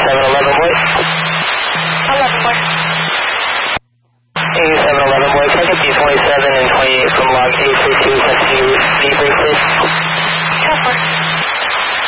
8711 Boy. 11 Boy. 8711 Boy, check at D27 and 28 from log 832,